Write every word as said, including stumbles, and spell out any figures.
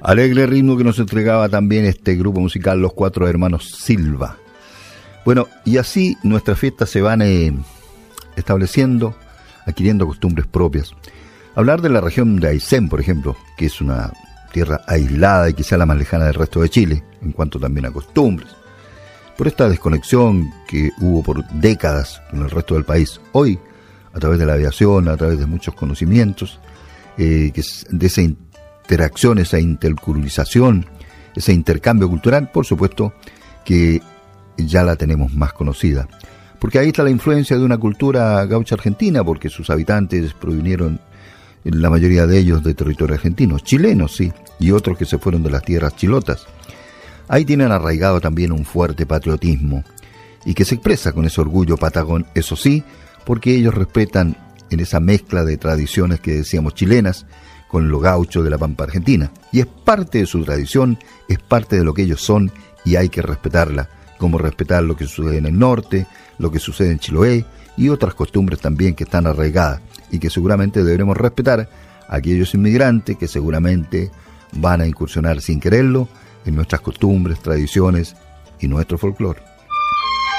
Alegre ritmo que nos entregaba también este grupo musical, los Cuatro Hermanos Silva. Bueno, y así nuestras fiestas se van eh, estableciendo, adquiriendo costumbres propias. Hablar de la región de Aysén, por ejemplo, que es una tierra aislada y quizá la más lejana del resto de Chile, en cuanto también a costumbres. Por esta desconexión que hubo por décadas con el resto del país, hoy, a través de la aviación, a través de muchos conocimientos, eh, que es de esa interacción, esa interculturización, ese intercambio cultural, por supuesto que ya la tenemos más conocida. Porque ahí está la influencia de una cultura gaucha argentina, porque sus habitantes provinieron, la mayoría de ellos, de territorio argentino, chilenos, sí, y otros que se fueron de las tierras chilotas. Ahí tienen arraigado también un fuerte patriotismo, y que se expresa con ese orgullo patagón, eso sí, porque ellos respetan en esa mezcla de tradiciones que decíamos chilenas, con lo gaucho de la Pampa Argentina. Y es parte de su tradición, es parte de lo que ellos son, y hay que respetarla, como respetar lo que sucede en el norte, lo que sucede en Chiloé, y otras costumbres también que están arraigadas, y que seguramente deberemos respetar a aquellos inmigrantes que seguramente van a incursionar sin quererlo en nuestras costumbres, tradiciones y nuestro folclore.